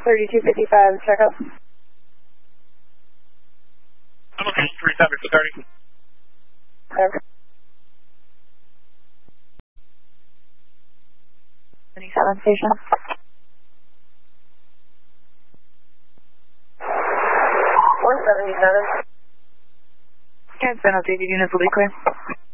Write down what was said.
3255, checkup. I'm okay, 3730. Okay. Any 7 station? 177. Okay, it's been updated, units will be clear.